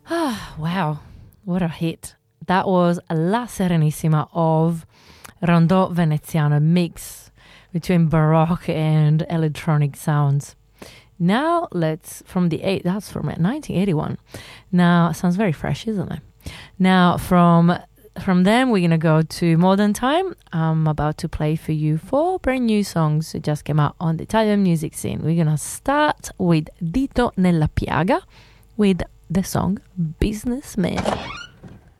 Wow, what a hit. That was La Serenissima of Rondò Veneziano, mix between Baroque and electronic sounds. Now that's from 1981. Now, sounds very fresh, isn't it? Now, from them, we're going to go to modern time. I'm about to play for you 4 brand new songs that just came out on the Italian music scene. We're going to start with Dito nella piaga with the song Businessman.